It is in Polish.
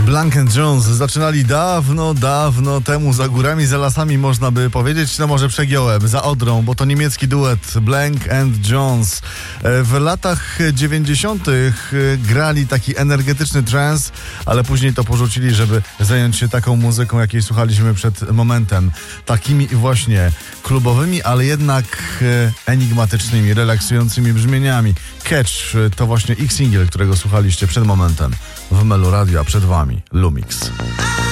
Blank & Jones zaczynali dawno temu, za górami, za lasami, można by powiedzieć. No może przegiąłem, za Odrą, bo to niemiecki duet Blank & Jones. W latach 90. grali taki energetyczny trance, ale później to porzucili, żeby zająć się taką muzyką, jakiej słuchaliśmy przed momentem. Takimi właśnie klubowymi, ale jednak enigmatycznymi, relaksującymi brzmieniami. Catch to właśnie ich singiel, którego słuchaliście przed momentem w Melo Radio, a przed wami Lumix.